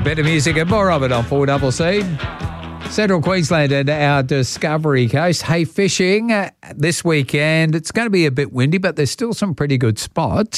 Better music and more of it on 4CC. Central Queensland and our Discovery Coast. Hey, fishing this weekend. It's going to be a bit windy, but there's still some pretty good spots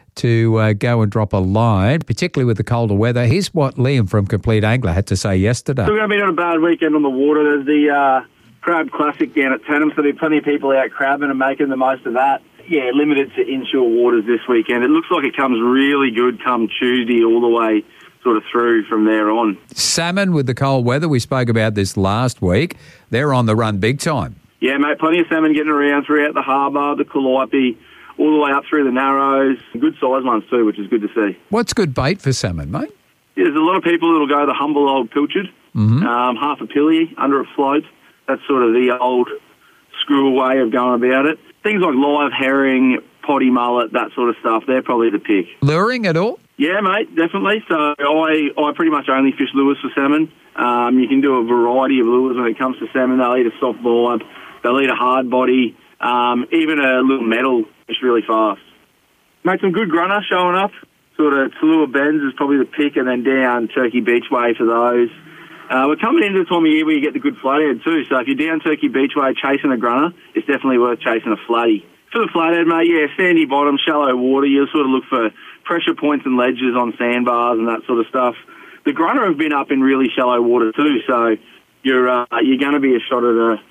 to go and drop a line, particularly with the colder weather. Here's what Liam from Complete Angler had to say yesterday. We're going to be on a bad weekend on the water. There's the Crab Classic down at Tanham, so there'll be plenty of people out crabbing and making the most of that. Yeah, limited to inshore waters this weekend. It looks like it comes really good come Tuesday all the way sort of through from there on. Salmon with the cold weather, we spoke about this last week. They're on the run big time. Yeah, mate, plenty of salmon getting around throughout the harbour, the Calliope, all the way up through the Narrows. Good size ones too, which is good to see. What's good bait for salmon, mate? Yeah, there's a lot of people that'll go the humble old pilchard, half a pilly under a float. That's sort of the old school way of going about it. Things like live herring, potty mullet, that sort of stuff, they're probably the pick. Luring at all? Yeah, mate, definitely. So I pretty much only fish lures for salmon. You can do a variety of lures when it comes to salmon. They'll eat a soft vibe, they'll eat a hard body, even a little metal fish really fast. Mate, some good grunner showing up. Sort of Tallulah Bends is probably the pick, and then down Turkey Beachway for those. We're coming into the time of year where you get the good flathead too. So if you're down Turkey Beachway chasing a grunner, it's definitely worth chasing a flatty. For the flathead, mate, yeah, sandy bottom, shallow water. You'll sort of look for pressure points and ledges on sandbars and that sort of stuff. The grunner have been up in really shallow water too, so you're going to be a shot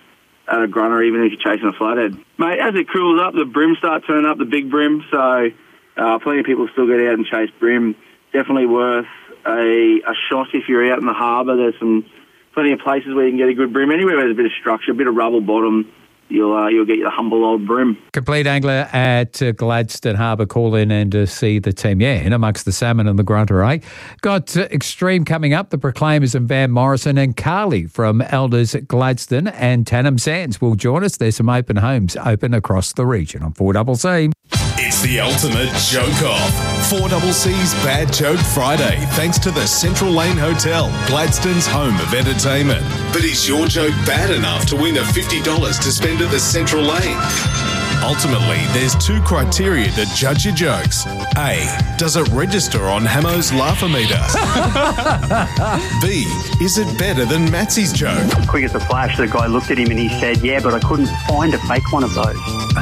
at a grunner even if you're chasing a flathead. Mate, as it cools up, the brim start turning up, the big brim, so plenty of people still get out and chase brim. Definitely worth a shot if you're out in the harbour. There's plenty of places where you can get a good brim. Anywhere where there's a bit of structure, a bit of rubble bottom, you'll get your humble old brim. Complete Angler at Gladstone Harbour. Call in and see the team. Yeah, in amongst the salmon and the grunter, eh? Got Extreme coming up. The Proclaimers and Van Morrison and Carly from Elders Gladstone and Tanham Sands will join us. There's some open homes open across the region on 4CC. It's the ultimate joke-off. 4CC's Bad Joke Friday, thanks to the Central Lane Hotel, Gladstone's home of entertainment. But is your joke bad enough to win a $50 to spend at the Central Lane? Ultimately, there's two criteria to judge your jokes. A, does it register on Hamo's Laugh-O-Meter? B, is it better than Matsy's joke? Quick as a flash, the guy looked at him and he said, yeah, but I couldn't find a fake one of those.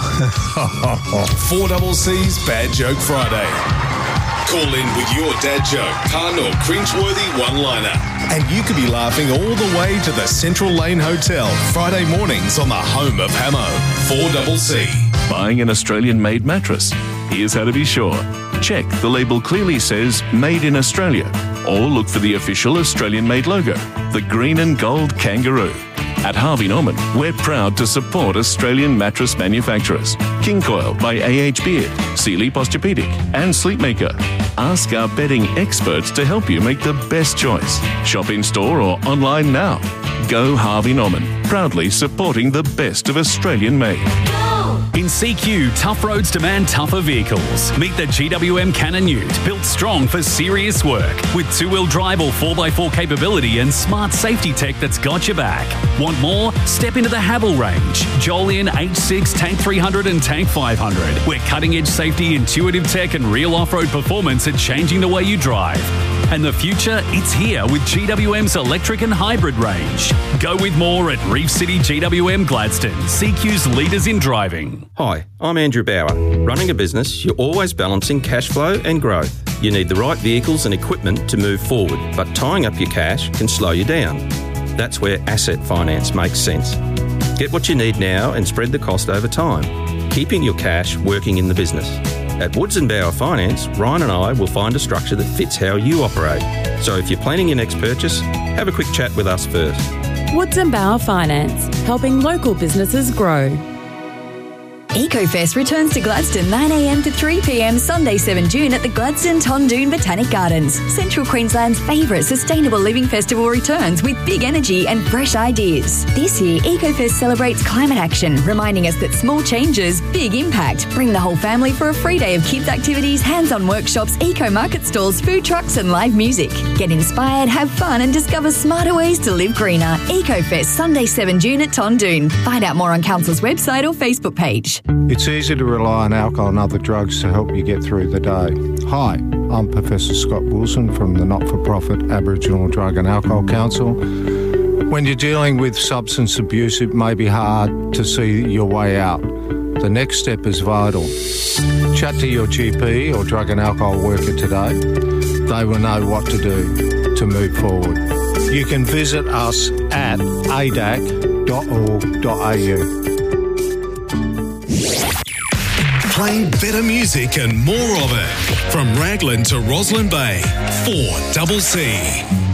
4CC's Bad Joke Friday. Call in with your dad joke, pun or cringeworthy one-liner. And you could be laughing all the way to the Central Lane Hotel Friday mornings on the home of Hamo. 4CC. Buying an Australian-made mattress? Here's how to be sure. Check the label clearly says Made in Australia, or look for the official Australian-made logo, the green and gold kangaroo. At Harvey Norman, we're proud to support Australian mattress manufacturers. King Coil by A.H. Beard, Sealy Posturepedic and Sleepmaker. Ask our bedding experts to help you make the best choice. Shop in-store or online now. Go Harvey Norman, proudly supporting the best of Australian-made. In CQ, tough roads demand tougher vehicles. Meet the GWM Cannon Ute, built strong for serious work. With two-wheel drive or 4x4 capability and smart safety tech that's got your back. Want more? Step into the Haval range. Jolyon H6, Tank 300 and Tank 500. Where cutting-edge safety, intuitive tech and real off-road performance are changing the way you drive. And the future, it's here with GWM's electric and hybrid range. Go with more at Reef City GWM Gladstone, CQ's leaders in driving. Hi, I'm Andrew Bauer. Running a business, you're always balancing cash flow and growth. You need the right vehicles and equipment to move forward, but tying up your cash can slow you down. That's where asset finance makes sense. Get what you need now and spread the cost over time, keeping your cash working in the business. At Woods & Bauer Finance, Ryan and I will find a structure that fits how you operate. So if you're planning your next purchase, have a quick chat with us first. Woods & Bauer Finance, helping local businesses grow. EcoFest returns to Gladstone 9 a.m. to 3 p.m. Sunday 7 June at the Gladstone Tondoon Botanic Gardens. Central Queensland's favourite sustainable living festival returns with big energy and fresh ideas. This year, EcoFest celebrates climate action, reminding us that small changes, big impact. Bring the whole family for a free day of kids' activities, hands-on workshops, eco-market stalls, food trucks and live music. Get inspired, have fun and discover smarter ways to live greener. EcoFest Sunday 7 June at Tondoon. Find out more on Council's website or Facebook page. It's easy to rely on alcohol and other drugs to help you get through the day. Hi, I'm Professor Scott Wilson from the not-for-profit Aboriginal Drug and Alcohol Council. When you're dealing with substance abuse, it may be hard to see your way out. The next step is vital. Chat to your GP or drug and alcohol worker today. They will know what to do to move forward. You can visit us at adac.org.au. Playing better music and more of it. From Raglan to Roslyn Bay, 4CC.